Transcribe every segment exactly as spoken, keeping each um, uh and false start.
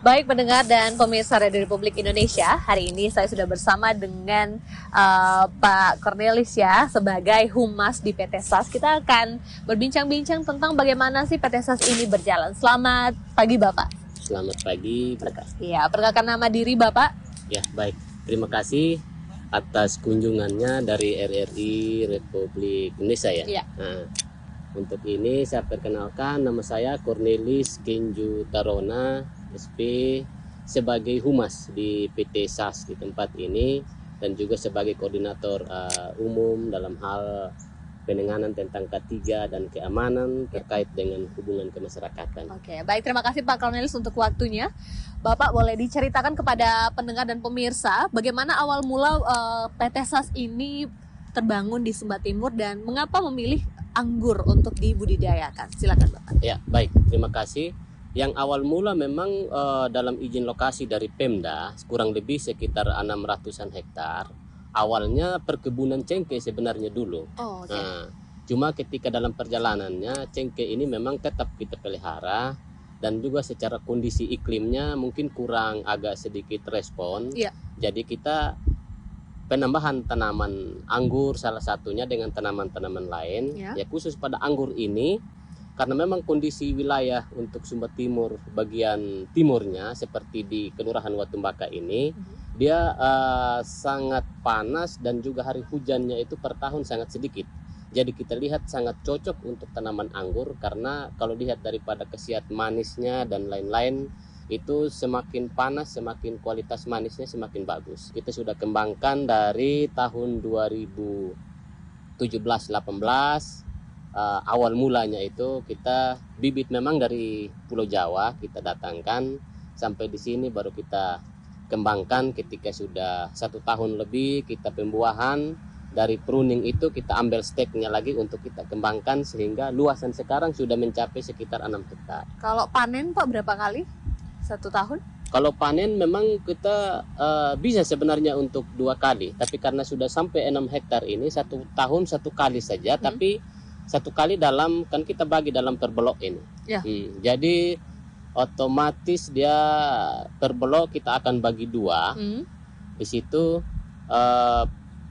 Baik pendengar dan pemirsa Radio Republik Indonesia, hari ini saya sudah bersama dengan uh, Pak Cornelis ya, sebagai Humas di P T SAS. Kita akan berbincang-bincang tentang bagaimana sih P T SAS ini berjalan. Selamat pagi Bapak. Selamat pagi. Ya, perkenalkan nama diri Bapak. Ya, baik. Terima kasih atas kunjungannya dari R R I Republik Indonesia ya. Ya. Nah, untuk ini saya perkenalkan, nama saya Cornelis Kenju Tarona, S P, sebagai Humas di P T SAS di tempat ini dan juga sebagai koordinator uh, umum dalam hal penanganan tentang K tiga dan keamanan terkait dengan hubungan kemasyarakatan. Oke, baik, terima kasih Pak Cornelis untuk waktunya. Bapak boleh diceritakan kepada pendengar dan pemirsa bagaimana awal mula uh, P T SAS ini terbangun di Sumba Timur dan mengapa memilih anggur untuk dibudidayakan? Silakan Bapak. Ya, baik, terima kasih. Yang awal mula memang uh, dalam izin lokasi dari Pemda kurang lebih sekitar enam ratusan hektar. Awalnya perkebunan cengkeh sebenarnya dulu. Oh, okay. Nah, cuma ketika dalam perjalanannya cengkeh ini memang tetap kita pelihara dan juga secara kondisi iklimnya mungkin kurang agak sedikit respon. Yeah. Jadi kita penambahan tanaman anggur salah satunya dengan tanaman-tanaman lain. Yeah. Ya khusus pada anggur ini karena memang kondisi wilayah untuk Sumba Timur bagian timurnya seperti di Kelurahan Watumbaka ini, mm-hmm. dia uh, sangat panas dan juga hari hujannya itu per tahun sangat sedikit. Jadi kita lihat sangat cocok untuk tanaman anggur karena kalau lihat daripada khasiat manisnya dan lain-lain itu semakin panas semakin kualitas manisnya semakin bagus. Kita sudah kembangkan dari tahun dua ribu tujuh belas delapan belas. Uh, awal mulanya itu kita bibit memang dari Pulau Jawa kita datangkan sampai di sini baru kita kembangkan. Ketika sudah satu tahun lebih kita pembuahan dari pruning itu kita ambil steknya lagi untuk kita kembangkan sehingga luasan sekarang sudah mencapai sekitar enam hektar. Kalau panen Pak berapa kali satu tahun? Kalau panen memang kita uh, bisa sebenarnya untuk dua kali, tapi karena sudah sampai enam hektar ini satu tahun satu kali saja, hmm. tapi satu kali dalam kan kita bagi dalam per blok ini. Ya. Hmm, jadi otomatis dia per blok kita akan bagi dua. Hmm. Di situ uh,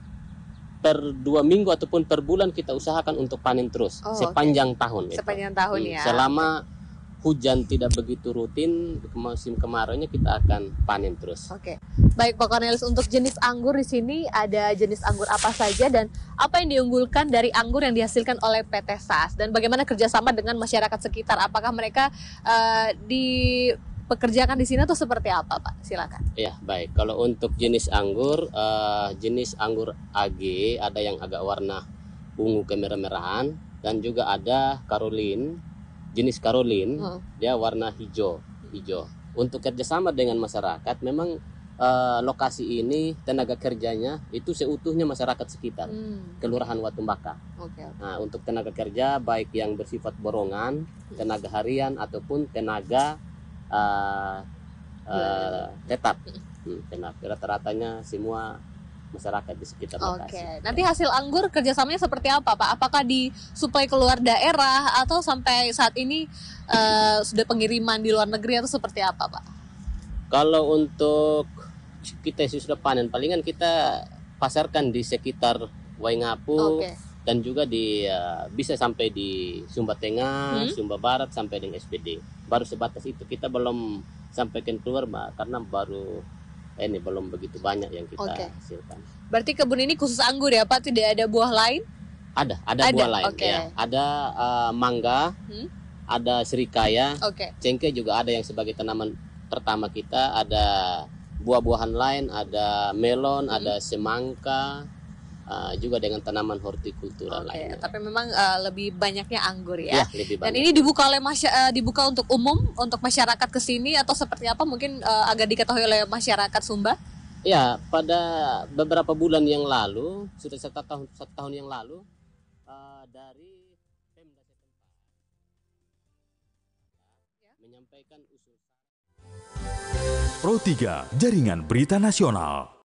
per dua minggu ataupun per bulan kita usahakan untuk panen terus oh, sepanjang okay. tahun. Sepanjang itu. tahun hmm, ya. Selama hujan tidak begitu rutin musim kemaraunya kita akan panen terus. Oke. Baik Pak Cornelis, untuk jenis anggur di sini ada jenis anggur apa saja dan apa yang diunggulkan dari anggur yang dihasilkan oleh P T SAS dan bagaimana kerjasama dengan masyarakat sekitar? Apakah mereka uh, dipekerjakan di sini atau seperti apa Pak? Silakan. Ya baik. Kalau untuk jenis anggur, uh, jenis anggur A G ada yang agak warna ungu kemerah-merahan dan juga ada Caroline. Jenis Caroline, hmm. dia warna hijau, hijau. Untuk kerjasama dengan masyarakat, memang uh, lokasi ini tenaga kerjanya itu seutuhnya masyarakat sekitar, hmm. Kelurahan Watumbaka. Okay, okay. Nah, untuk tenaga kerja baik yang bersifat borongan, tenaga harian ataupun tenaga uh, uh, tetap, hmm, tenaga rata-ratanya semua masyarakat di sekitar lokasi. Oke, nanti hasil anggur kerjasamanya seperti apa Pak? Apakah disuplai keluar daerah atau sampai saat ini uh, sudah pengiriman di luar negeri atau seperti apa Pak? Kalau untuk kita sudah panen, palingan kita pasarkan di sekitar Waingapu okay. dan juga di uh, bisa sampai di Sumba Tengah, hmm? Sumba Barat sampai dengan S P D. Baru sebatas itu, kita belum sampaikan keluar Mbak, karena baru ini belum begitu banyak yang kita okay. hasilkan. Berarti kebun ini khusus anggur ya Pak? Tidak ada buah lain? Ada, ada, ada. buah lain okay. ya. Ada uh, mangga, hmm? ada serikaya, okay. cengkeh juga ada yang sebagai tanaman pertama kita. Ada buah-buahan lain, ada melon, hmm? ada semangka, uh, juga dengan tanaman hortikultural okay. lainnya. Tapi memang uh, lebih banyaknya anggur ya. Ya lebih banyak. Dan ini dibuka oleh masy- uh, dibuka untuk umum, untuk masyarakat ke sini atau seperti apa? Mungkin uh, agak diketahui oleh masyarakat Sumba? Ya, pada beberapa bulan yang lalu, sudah satu tahun satu tahun yang lalu uh, dari Pemda setempat ya. menyampaikan usul. Pro tiga, Jaringan Berita Nasional.